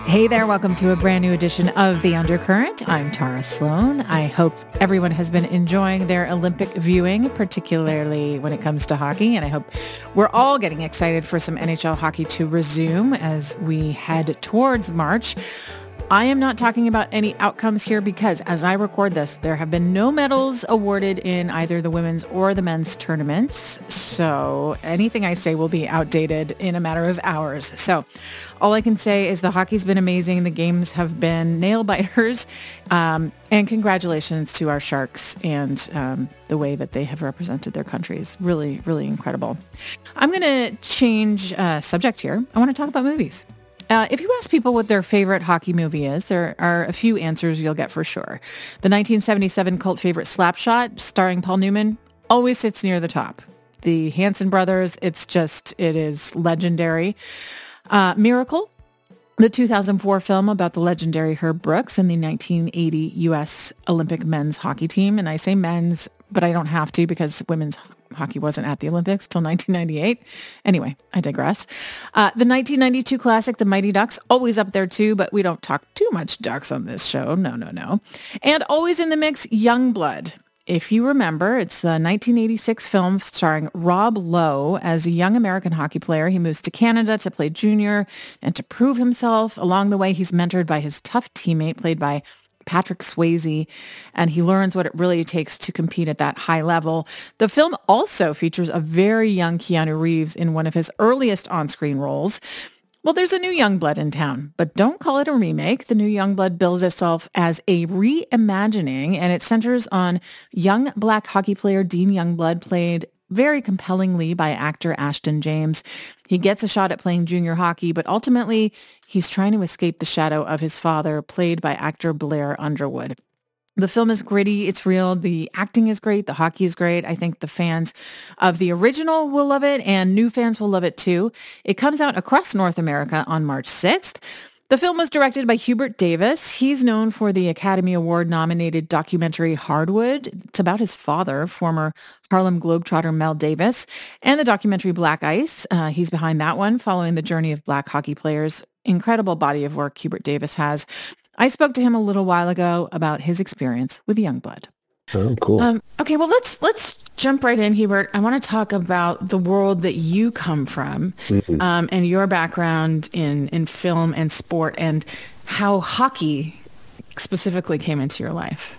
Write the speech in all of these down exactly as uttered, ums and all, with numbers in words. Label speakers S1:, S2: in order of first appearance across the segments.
S1: Hey there, welcome to a brand new edition of The Undercurrent. I'm Tara Sloan. I hope everyone has been enjoying their Olympic viewing, particularly when it comes to hockey. And I hope we're all getting excited for some N H L hockey to resume as we head towards March. I am not talking about any outcomes here because as I record this, there have been no medals awarded in either the women's or the men's tournaments. So anything I say will be outdated in a matter of hours. So all I can say is the hockey's been amazing. The games have been nail biters. Um, and congratulations to our Sharks and um, the way that they have represented their countries. Really, really incredible. I'm going to change uh, subject here. I want to talk about movies. Uh, if you ask people what their favorite hockey movie is, there are a few answers you'll get for sure. The nineteen seventy-seven cult favorite Slapshot, starring Paul Newman, always sits near the top. The Hanson brothers, it's just, it is legendary. Uh, Miracle, the two thousand four film about the legendary Herb Brooks and the nineteen eighty U S Olympic men's hockey team. And I say men's, but I don't have to because women's hockey wasn't at the Olympics till nineteen ninety-eight. Anyway, I digress. Uh, the nineteen ninety-two classic, The Mighty Ducks, always up there too, but we don't talk too much Ducks on this show. No, no, no. And always in the mix, Youngblood. If you remember, it's the nineteen eighty-six film starring Rob Lowe as a young American hockey player. He moves to Canada to play junior and to prove himself. Along the way, he's mentored by his tough teammate played by Patrick Swayze, and he learns what it really takes to compete at that high level. The film also features a very young Keanu Reeves in one of his earliest on-screen roles. Well, there's a new Youngblood in town, but don't call it a remake. The new Youngblood bills itself as a reimagining, and it centers on young black hockey player Dean Youngblood, played very compellingly by actor Ashton James. He gets a shot at playing junior hockey, but ultimately he's trying to escape the shadow of his father, played by actor Blair Underwood. The film is gritty. It's real. The acting is great. The hockey is great. I think the fans of the original will love it, and new fans will love it too. It comes out across North America on March sixth. The film was directed by Hubert Davis. He's known for the Academy Award-nominated documentary Hardwood. It's about his father, former Harlem Globetrotter Mel Davis, and the documentary Black Ice. Uh, he's behind that one, following the journey of black hockey players. Incredible body of work Hubert Davis has. I spoke to him a little while ago about his experience with Youngblood.
S2: Oh, cool.
S1: Um, okay, well, let's let's jump right in, Hubert. I want to talk about the world that you come from, mm-hmm. um, and your background in, in film and sport, and how hockey specifically came into your life.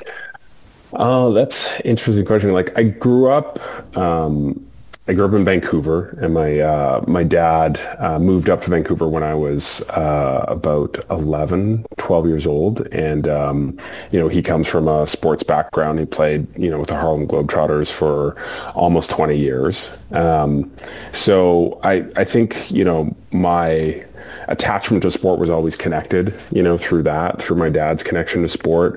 S2: Oh, that's an interesting question. Like, I grew up, um, I grew up in Vancouver, and my uh, my dad uh, moved up to Vancouver when I was uh, about eleven, twelve years old. And, um, you know, he comes from a sports background. He played, you know, with the Harlem Globetrotters for almost twenty years. Um, so I, I think, you know, my attachment to sport was always connected, you know, through that, through my dad's connection to sport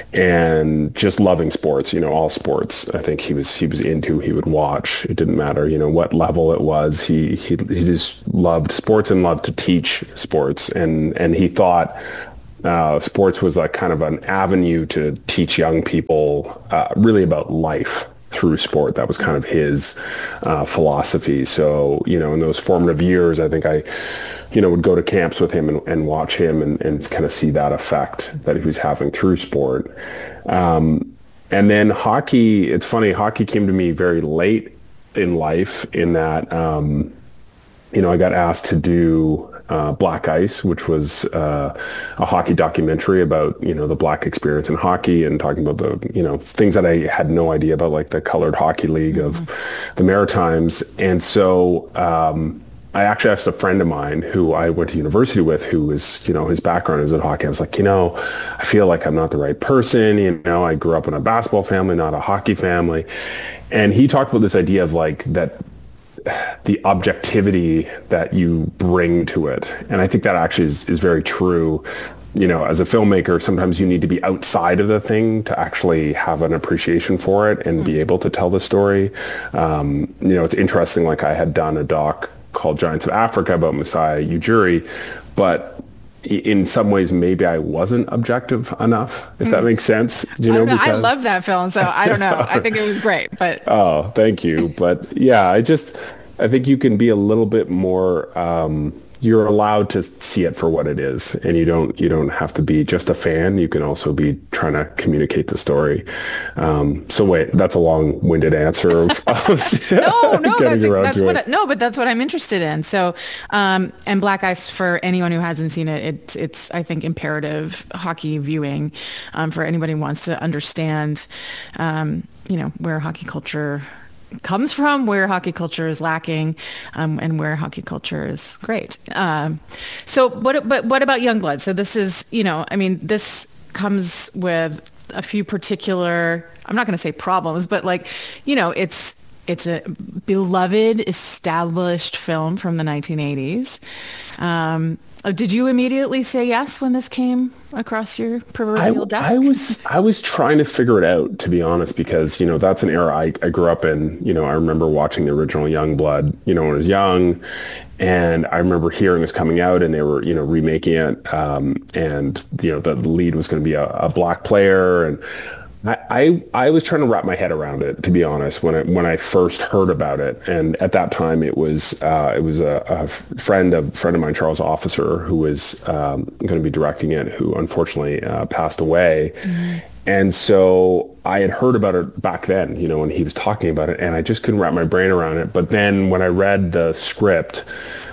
S2: and just loving sports, you know, all sports. I think he was, he was into, he would watch. It didn't matter, you know, what level it was. He, he, he just loved sports and loved to teach sports. And, and he thought, uh, sports was like kind of an avenue to teach young people, uh, really about life through sport. That was kind of his uh, philosophy. So, you know, in those formative years, I think I, you know, would go to camps with him and, and watch him and, and kind of see that effect that he was having through sport. Um, and then hockey, it's funny, hockey came to me very late in life in that, um, you know, I got asked to do uh, Black Ice, which was uh, a hockey documentary about, you know, the black experience in hockey and talking about the, you know, things that I had no idea about, like the Colored Hockey League mm-hmm. of the Maritimes. And so um, I actually asked a friend of mine who I went to university with, who was, you know, his background is in hockey. I was like, you know, I feel like I'm not the right person. You know, I grew up in a basketball family, not a hockey family. And he talked about this idea of like that, the objectivity that you bring to it. And I think that actually is, is very true. You know, as a filmmaker, sometimes you need to be outside of the thing to actually have an appreciation for it and mm-hmm. be able to tell the story. Um, you know, it's interesting, like I had done a doc called Giants of Africa about Masai Ujiri, but in some ways, maybe I wasn't objective enough, if mm. that makes sense.
S1: Do you know, know because... I love that film, so I don't know. I think it was great, but
S2: oh, thank you. But yeah, I just I think you can be a little bit more um, you're allowed to see it for what it is, and you don't you don't have to be just a fan. You can also be trying to communicate the story. Um, so wait, that's a long-winded answer of, of
S1: no, no,
S2: getting
S1: that's,
S2: around
S1: that's
S2: to
S1: what
S2: it.
S1: I, no, but that's what I'm interested in. So, um, and Black Ice, for anyone who hasn't seen it, it's it's I think imperative hockey viewing um, for anybody who wants to understand, um, you know, where hockey culture comes from, where hockey culture is lacking, um, and where hockey culture is great. Um, so what, but what about Youngblood? So this is, you know, I mean, this comes with a few particular, I'm not going to say problems, but like, you know, it's, it's a beloved, established film from the nineteen eighties. Um, did you immediately say yes when this came across your proverbial
S2: I,
S1: desk?
S2: I was I was trying to figure it out, to be honest, because, you know, that's an era I, I grew up in. You know, I remember watching the original Youngblood, you know, when I was young. And I remember hearing this coming out, and they were, you know, remaking it. Um, and, you know, the lead was going to be a, a black player. And I, I I was trying to wrap my head around it, to be honest, when I when I first heard about it. And at that time, it was uh, it was a, a friend of friend of mine, Charles Officer, who was um, going to be directing it, who unfortunately uh, passed away. Mm-hmm. And so I had heard about it back then, you know, when he was talking about it, and I just couldn't wrap my brain around it. But then when I read the script,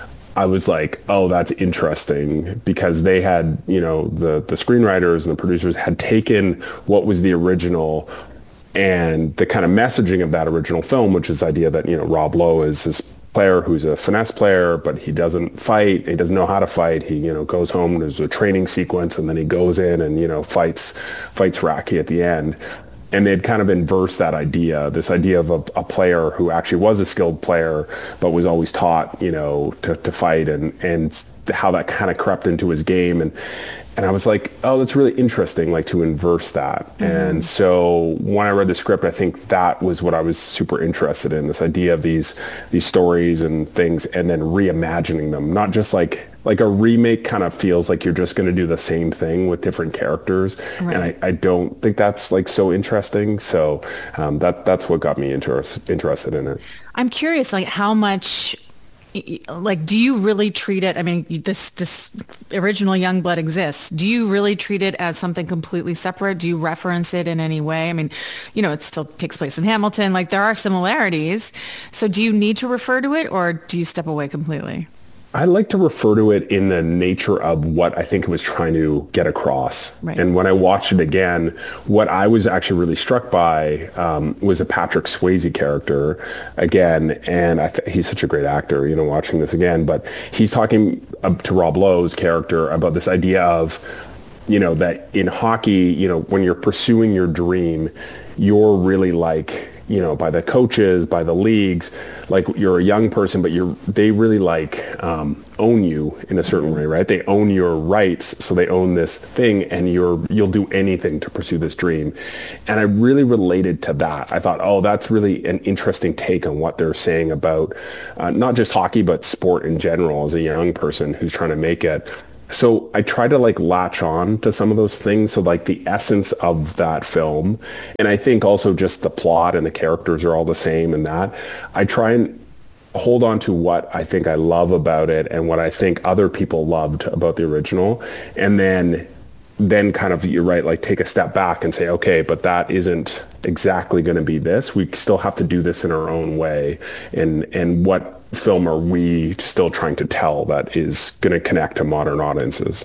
S2: I was like, oh, that's interesting, because they had, you know, the, the screenwriters and the producers had taken what was the original and the kind of messaging of that original film, which is the idea that, you know, Rob Lowe is this player who's a finesse player, but he doesn't fight. He doesn't know how to fight. He, you know, goes home, there's a training sequence, and then he goes in and, you know, fights, fights Rocky at the end. And they'd kind of inversed that idea, this idea of a, a player who actually was a skilled player, but was always taught, you know, to, to fight, and, and how that kind of crept into his game. And, and I was like, oh, that's really interesting, like to inverse that. Mm-hmm. And so when I read the script, I think that was what I was super interested in, this idea of these, these stories and things, and then reimagining them, not just like, like a remake kind of feels like you're just going to do the same thing with different characters. Right. And I, I don't think that's like so interesting. So um, that that's what got me interest, interested in it.
S1: I'm curious, like how much, like, do you really treat it? I mean, this this original Youngblood exists. Do you really treat it as something completely separate? Do you reference it in any way? I mean, you know, it still takes place in Hamilton. Like, there are similarities. So do you need to refer to it, or do you step away completely?
S2: I like to refer to it in the nature of what I think it was trying to get across. Right. And when I watched it again, what I was actually really struck by um, was a Patrick Swayze character again. And I th- he's such a great actor, you know, watching this again. But he's talking uh, to Rob Lowe's character about this idea of, you know, that in hockey, you know, when you're pursuing your dream, you're really like, you know, by the coaches, by the leagues, like you're a young person, but you're, they really like um, own you in a certain way, right? They own your rights. So they own this thing, and you're, you'll do anything to pursue this dream. And I really related to that. I thought, oh, that's really an interesting take on what they're saying about uh, not just hockey, but sport in general as a young person who's trying to make it. So I try to like latch on to some of those things. So like the essence of that film, and I think also just the plot and the characters are all the same, and that I try and hold on to what I think I love about it and what I think other people loved about the original. And then then kind of, you're right, like take a step back and say, okay, but that isn't exactly going to be this. We still have to do this in our own way. And and what film are we still trying to tell that is going to connect to modern audiences?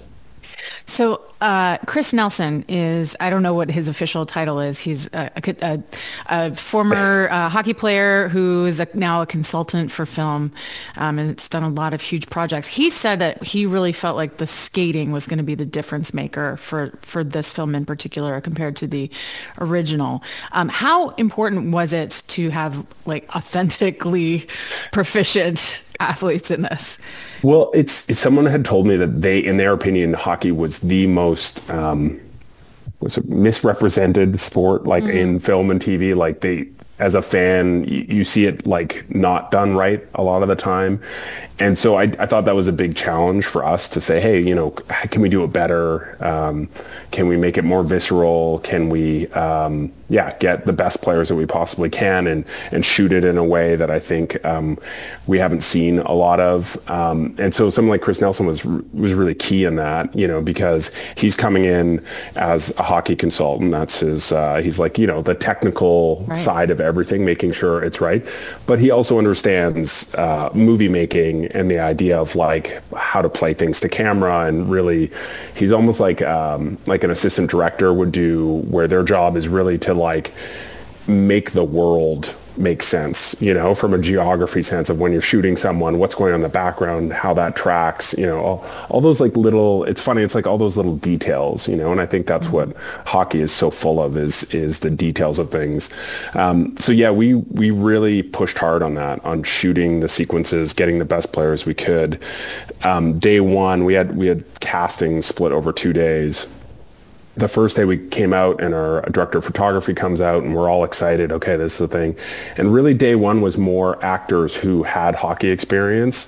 S1: So uh, Chris Nelson is, I don't know what his official title is. He's a, a, a former uh, hockey player who is a, now a consultant for film, um, and it's done a lot of huge projects. He said that he really felt like the skating was going to be the difference maker for, for this film in particular compared to the original. Um, how important was it to have like authentically proficient athletes in this?
S2: Well, it's, it's someone had told me that they, in their opinion, hockey was the most um, was it misrepresented sport, like mm-hmm. in film and T V. Like they, as a fan, you, you see it like not done right a lot of the time. And so I, I thought that was a big challenge for us to say, hey, you know, can we do it better? Um, can we make it more visceral? Can we, um, yeah, get the best players that we possibly can and, and shoot it in a way that I think um, we haven't seen a lot of. Um, and so someone like Chris Nelson was was really key in that, you know, because he's coming in as a hockey consultant. That's his, uh, he's like, you know, the technical right. side of everything, making sure it's right. But he also understands uh, movie making and the idea of like how to play things to camera, and really he's almost like um, like an assistant director would do, where their job is really to like make the world make sense, you know, from a geography sense of when you're shooting someone, what's going on in the background, how that tracks, you know, all, all those like little, it's funny, it's like all those little details, you know, and I think that's mm-hmm. what hockey is so full of, is is the details of things. Um, so yeah, we we really pushed hard on that, on shooting the sequences, getting the best players we could. Um, day one, we had we had casting split over two days. The first day we came out and our director of photography comes out and we're all excited. Okay, this is the thing. And really day one was more actors who had hockey experience.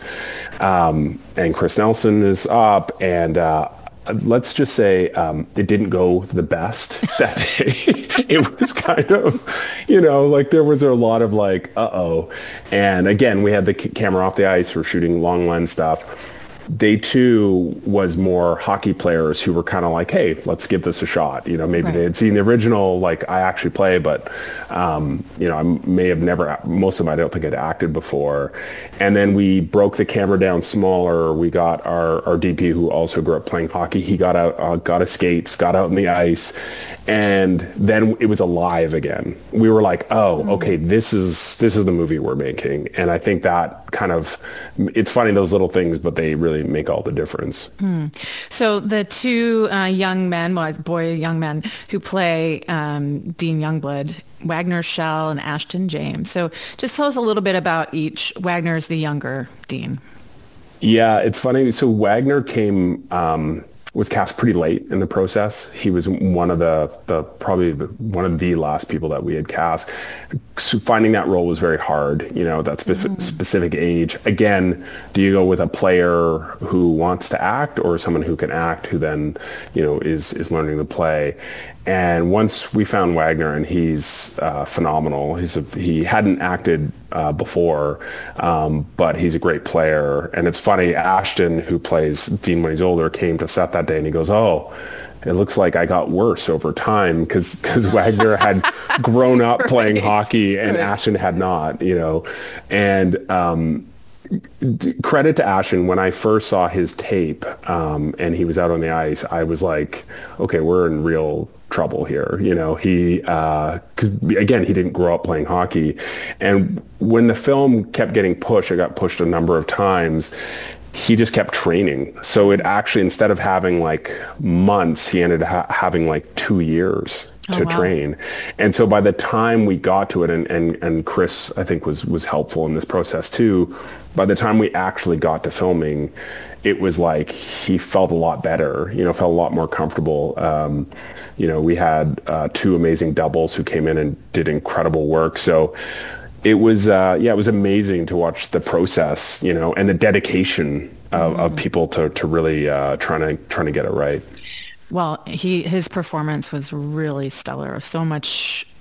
S2: Um, and Chris Nelson is up, and uh, let's just say um, it didn't go the best that day. It was kind of, you know, like there was a lot of like, uh-oh. And again, we had the c- camera off the ice. We're shooting long lens stuff. Day two was more hockey players who were kind of like, hey, let's give this a shot. You know, maybe right. they had seen the original, like I actually play, but, um, you know, I may have never, most of them I don't think had acted before. And then we broke the camera down smaller. We got our, our D P, who also grew up playing hockey. He got out, uh, got his skates, got out on the ice. And then it was alive again. We were like, oh, okay, this is this is the movie we're making. And I think that kind of, it's funny, those little things, but they really make all the difference.
S1: Hmm. So the two uh, young men, well, boy, young men who play um, Dean Youngblood, Wagner Shell and Ashton James. So just tell us a little bit about each. Wagner's the younger Dean.
S2: Yeah, it's funny. So Wagner came... Um, was cast pretty late in the process. He was one of the, the probably one of the last people that we had cast. So finding that role was very hard, you know, that spe- mm. specific age. Again, do you go with a player who wants to act, or someone who can act who then, you know, is, is learning to play? And once we found Wagner, and he's uh, phenomenal. He's a, he hadn't acted uh, before, um, but he's a great player. And it's funny, Ashton, who plays Dean when he's older, came to set that day, and he goes, oh, it looks like I got worse over time, because because Wagner had grown up right. playing hockey and right. Ashton had not, you know. And um, credit to Ashton, when I first saw his tape um, and he was out on the ice, I was like, okay, we're in real trouble here. You know, he, uh, cause again, he didn't grow up playing hockey. And when the film kept getting pushed, it got pushed a number of times, he just kept training. So it actually, instead of having like months, he ended up ha- having like two years to oh, wow. train. And so by the time we got to it, and, and, and Chris, I think, was, was helpful in this process too, by the time we actually got to filming, it was like he felt a lot better, you know, felt a lot more comfortable. Um, you know, we had uh, two amazing doubles who came in and did incredible work. So it was, uh, yeah, it was amazing to watch the process, you know, and the dedication of, mm-hmm. of people to, to really uh, trying to trying to get it right.
S1: Well, he his performance was really stellar. So much